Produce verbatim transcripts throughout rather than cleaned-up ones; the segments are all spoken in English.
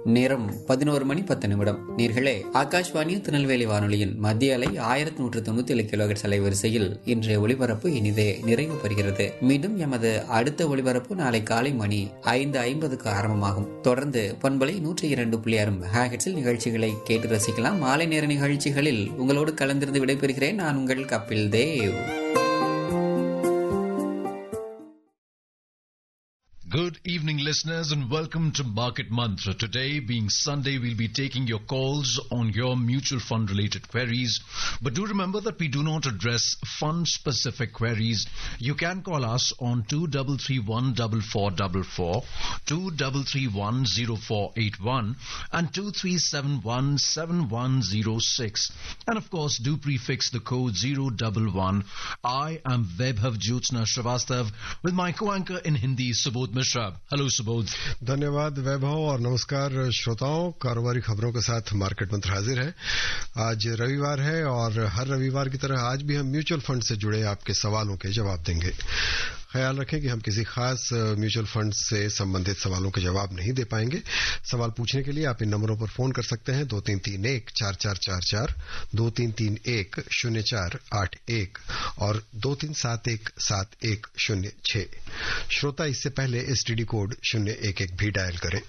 நேரம் பதினோரு மணி பத்து நிமிடம். நீர்களே, ஆகாஷ்வாணி திருநெல்வேலி வானொலியின் மத்திய அலை ஆயிரத்தி நூற்று தொண்ணூத்தி ஏழு கிலோஹெர்ட்ஸ் அலைவரிசையில் இன்றைய ஒளிபரப்பு இனிதே நிறைவு பெறுகிறது. மீண்டும் எமது அடுத்த ஒளிபரப்பு நாளை காலை மணி ஐந்து ஐம்பதுக்கு ஆரம்பமாகும். தொடர்ந்து பண்பலை நூற்றி இரண்டு புள்ளி ஆறு மெகாஹெர்ட்ஸில் நிகழ்ச்சிகளை கேட்டு ரசிக்கலாம். மாலை நேர நிகழ்ச்சிகளில் உங்களோடு கலந்திருந்து விடைபெறுகிறேன். நான் உங்கள் Kapil Dev. Good evening, listeners, and welcome to Market Mantra. Today, being Sunday, we'll be taking your calls on your mutual fund-related queries. But do remember that we do not address fund-specific queries. You can call us on two three three one four four four four, two three three one zero four eight one, and two three seven one seven one zero six. And of course, do prefix the code zero one one. I am Vaibhav Jyotsna Shrivastava with my co-anchor in Hindi, Subodh Mishra. Hello Subodh. धन्यवाद वैभव और नमस्कार श्रोताओं. कारोबारी खबरों के साथ market मंत्र हाजिर है. आज रविवार है और हर रविवार की तरह आज भी हम म्यूचुअल फंड से जुड़े आपके सवालों के जवाब देंगे. ख्याल रखें कि हम किसी खास म्यूचुअल फंड से संबंधित सवालों के जवाब नहीं दे पाएंगे. सवाल पूछने के लिए आप इन नंबरों पर फोन कर सकते हैं. दो तीन तीन एक चार चार चार चार, दो तीन तीन एक शून्य चार आठ एक और दो तीन सात एक सात एक शून्य छह. श्रोता इससे पहले एसटीडी कोड शून्य एक एक भी डायल करें.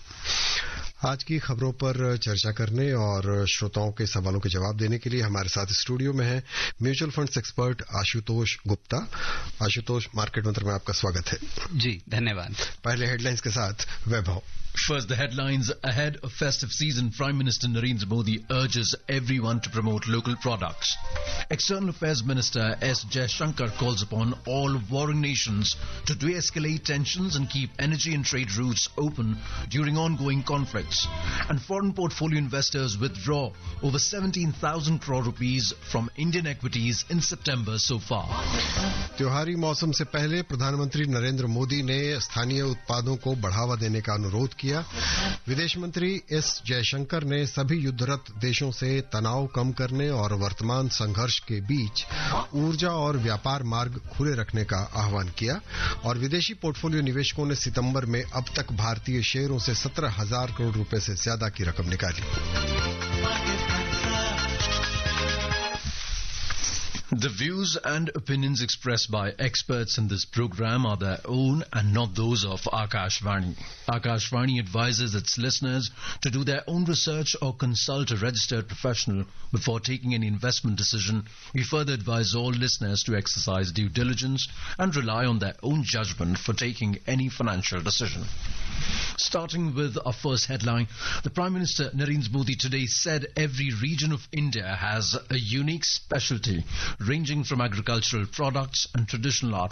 आज की खबरों पर चर्चा करने और श्रोताओं के सवालों के जवाब देने के लिए हमारे साथ स्टूडियो में है mutual funds expert Ashutosh Gupta. Ashutosh, market मंत्र में आपका स्वागत है. जी धन्यवाद. पहले हेडलाइंस के साथ वैभव. First, the headlines. Ahead of festive season, Prime Minister Narendra Modi urges everyone to promote local products. External Affairs Minister S. Jaishankar calls upon all warring nations to de-escalate tensions and keep energy and trade routes open during ongoing conflicts. And foreign portfolio investors withdraw over seventeen thousand crore rupees from Indian equities in September so far. त्योहारी मौसम से पहले प्रधानमंत्री नरेंद्र मोदी ने स्थानीय उत्पादों को बढ़ावा देने का अनुरोध किया. विदेश मंत्री एस जयशंकर ने सभी युद्धरत देशों से तनाव कम करने और वर्तमान संघर्ष के बीच ऊर्जा और व्यापार मार्ग खुले रखने का आह्वान किया. और विदेशी पोर्टफोलियो निवेशकों ने सितंबर में अब तक भारतीय शेयरों से सत्रह हजार करोड़ रुपए से ज्यादा की रकम निकाली. The views and opinions expressed by experts in this program are their own and not those of Akashvani. Akashvani advises its listeners to do their own research or consult a registered professional before taking any investment decision. We further advise all listeners to exercise due diligence and rely on their own judgment for taking any financial decision. Starting with our first headline, the Prime Minister Narendra Modi today said every region of India has a unique specialty ranging from agricultural products and traditional art